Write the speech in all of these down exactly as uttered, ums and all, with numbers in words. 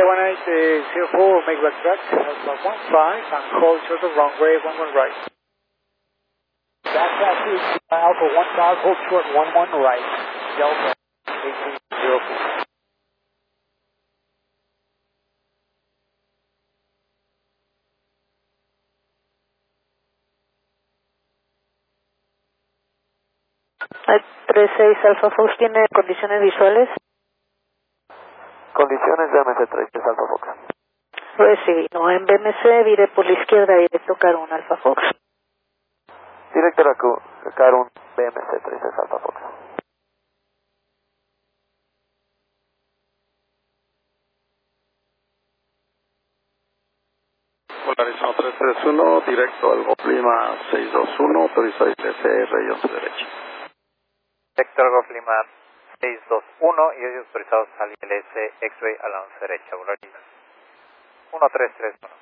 one eight zero four, make back track, Alpha one five, and hold short of runway one one right. Back taxi, Alpha one five, hold short one one right, Delta eighteen zero four. tres seis Alpha Fox tiene condiciones visuales. Condiciones de M C tres seis Alpha Fox. Recibido. En B M C, vire por la izquierda, directo Carun Alpha Fox. Director a Carun B M C tres seis Alpha Fox. Polaris uno tres tres uno, directo al Golf Lima seis dos uno, autorizado I L S R y once derecha. Director Golf Lima seis dos uno y ellos autorizados al I L S X-Ray a la once derecha, Polaris uno tres tres uno.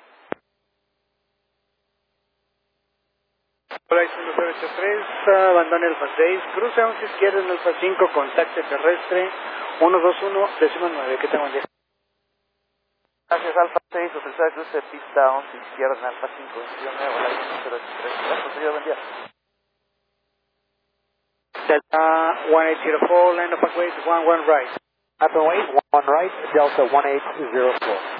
Polaris uno cero ocho tres, abandone Alfa seis, cruce once izquierda en Alfa cinco, contacte terrestre uno dos uno, décimo nueve, que tengo ya. Gracias, Alfa seis, autorizado de cruce pista once izquierda en Alfa cinco, institución nueva, Polaris uno cero ocho tres. Gracias, señor, buen día. Delta one eight zero four, land of Aquaid one one right. Alpha eight one right, Delta one eight zero four.